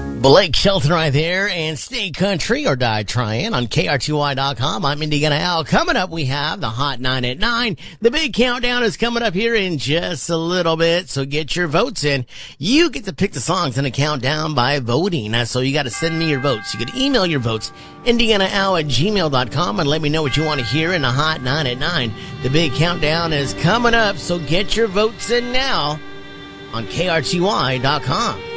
Blake Shelton right there, and Stay Country or Die Trying on KRTY.com. I'm Indiana Al. Coming up, we have the Hot 9 at 9. The big countdown is coming up here in just a little bit, so get your votes in. You get to pick the songs in the countdown by voting, so you got to send me your votes. You can email your votes, indianaal@gmail.com, and let me know what you want to hear in the Hot 9 at 9. The big countdown is coming up, so get your votes in now on KRTY.com.